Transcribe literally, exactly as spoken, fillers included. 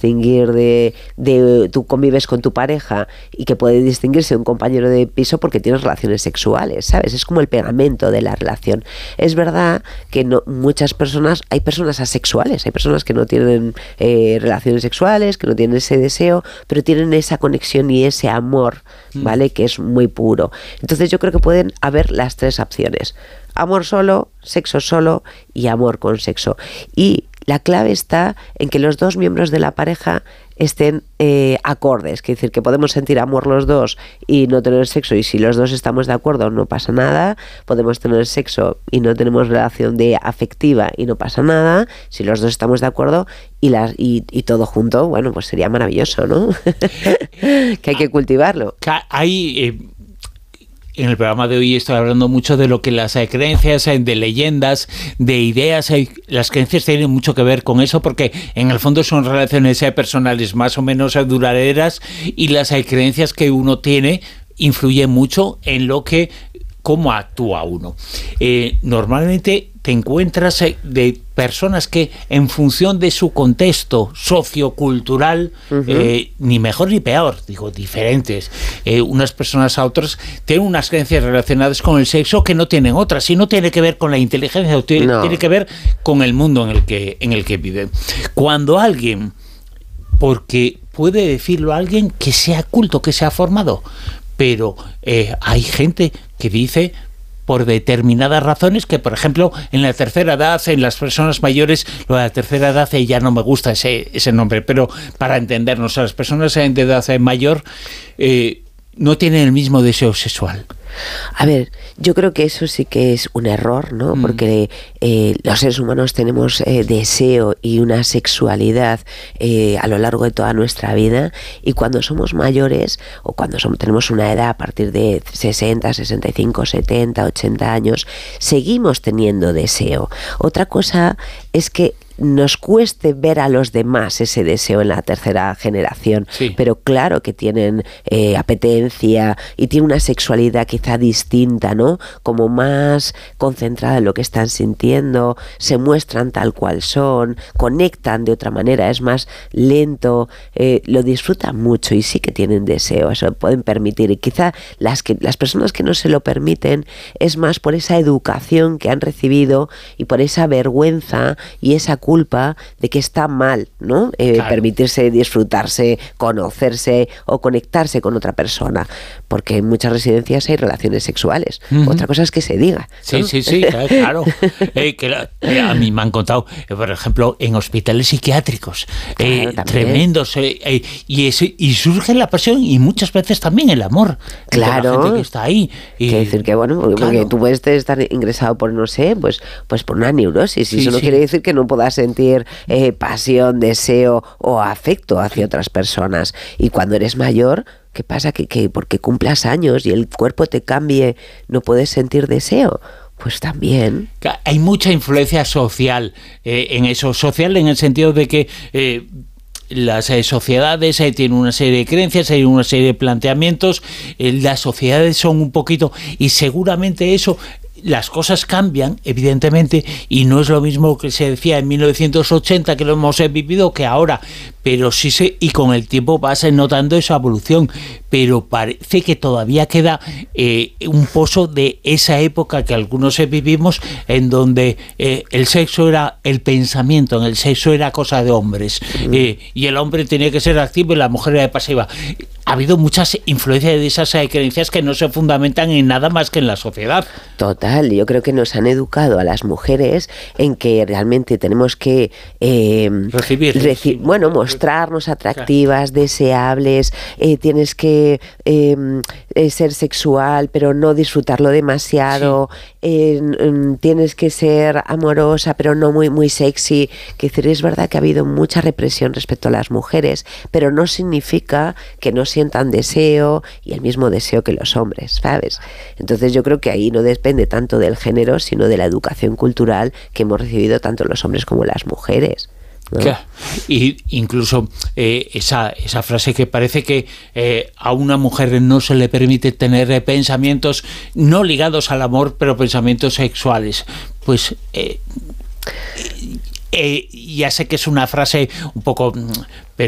distinguir de, de tú convives con tu pareja y que puede distinguirse de un compañero de piso porque tienes relaciones sexuales, ¿sabes? Es como el pegamento de la relación. Es verdad que no, muchas personas, hay personas asexuales, hay personas que no tienen eh, relaciones sexuales, que no tienen ese deseo, pero tienen esa conexión y ese amor, ¿vale? Que es muy puro. Entonces yo creo que pueden haber las tres opciones: amor solo, sexo solo y amor con sexo. Y la clave está en que los dos miembros de la pareja estén eh, acordes, es decir, que podemos sentir amor los dos y no tener sexo, y si los dos estamos de acuerdo no pasa nada. Podemos tener sexo y no tenemos relación de afectiva y no pasa nada, si los dos estamos de acuerdo, y, las, y, y todo junto, bueno, pues sería maravilloso, ¿no? Que hay que cultivarlo. Hay... Eh... En el programa de hoy estoy hablando mucho de lo que las eh, creencias, eh, de leyendas, de ideas. Eh, las creencias tienen mucho que ver con eso, porque en el fondo son relaciones eh, personales más o menos eh, duraderas, y las eh, creencias que uno tiene influyen mucho en lo que, cómo actúa uno. Eh, normalmente te encuentras eh, de personas que en función de su contexto sociocultural, uh-huh. eh, ni mejor ni peor, digo, diferentes, eh, unas personas a otras tienen unas creencias relacionadas con el sexo que no tienen otras, y no tiene que ver con la inteligencia, tiene, no. tiene que ver con el mundo en el que, en el que viven. Cuando alguien, porque puede decirlo alguien que sea culto, que sea formado, pero eh, hay gente que dice, por determinadas razones, que por ejemplo en la tercera edad, en las personas mayores, lo de la tercera edad eh, ya no me gusta ese, ese nombre, pero para entendernos, a las personas de edad mayor eh, no tienen el mismo deseo sexual. A ver, yo creo que eso sí que es un error, ¿no? Mm. Porque eh, los seres humanos tenemos eh, deseo y una sexualidad eh, a lo largo de toda nuestra vida, y cuando somos mayores, o cuando somos, tenemos una edad a partir de sesenta, sesenta y cinco, setenta, ochenta años, seguimos teniendo deseo. Otra cosa es que nos cueste ver a los demás ese deseo en la tercera generación, sí. Pero claro que tienen eh, apetencia y tienen una sexualidad quizá distinta, ¿no? Como más concentrada en lo que están sintiendo, se muestran tal cual son, conectan de otra manera, es más lento, eh, lo disfrutan mucho y sí que tienen deseo, eso lo pueden permitir. Y quizá las, que, las personas que no se lo permiten es más por esa educación que han recibido y por esa vergüenza y esa culpa de que está mal, ¿no? Eh, claro. Permitirse disfrutarse, conocerse o conectarse con otra persona, porque en muchas residencias hay relaciones sexuales. Uh-huh. Otra cosa es que se diga, ¿no? Sí, sí, sí, claro. eh, que la, eh, a mí me han contado, eh, por ejemplo, en hospitales psiquiátricos, eh, claro, tremendos, eh, eh, y, ese, y surge la pasión y muchas veces también el amor. Claro. La gente que está ahí. Y, quiere decir que, bueno, porque, claro. porque tú puedes estar ingresado por, no sé, pues, pues por una neurosis, y sí, eso no sí. quiere decir que no puedas sentir eh, pasión, deseo o afecto hacia otras personas. Y cuando eres mayor, ¿qué pasa? Que, que porque cumplas años y el cuerpo te cambie, no puedes sentir deseo. Pues también. Hay mucha influencia social eh, en eso. Social en el sentido de que eh, las eh, sociedades eh, tienen una serie de creencias, hay una serie de planteamientos. Eh, las sociedades son un poquito... Y seguramente eso... Las cosas cambian, evidentemente, y no es lo mismo que se decía en mil novecientos ochenta, que lo hemos vivido, que ahora, pero sí se, y con el tiempo vas notando esa evolución, pero parece que todavía queda eh, un pozo de esa época que algunos vivimos, en donde eh, el sexo era el pensamiento, en el sexo era cosa de hombres, eh, y el hombre tenía que ser activo y la mujer era pasiva. Ha habido muchas influencias de esas creencias que no se fundamentan en nada más que en la sociedad. Total, yo creo que nos han educado a las mujeres en que realmente tenemos que eh, recibir, reci- bueno, mostrarnos atractivas, claro. deseables, eh, tienes que eh, eh, ser sexual, pero no disfrutarlo demasiado, sí. eh, eh, tienes que ser amorosa, pero no muy, muy sexy. Que decir, es verdad que ha habido mucha represión respecto a las mujeres, pero no significa que no sientan deseo y el mismo deseo que los hombres, ¿sabes? Entonces yo creo que ahí no depende tanto del género, sino de la educación cultural que hemos recibido tanto los hombres como las mujeres, ¿no? Claro. Y incluso eh, esa, esa frase que parece que eh, a una mujer no se le permite tener eh, pensamientos no ligados al amor, pero pensamientos sexuales, pues eh, eh, ya sé que es una frase un poco... pero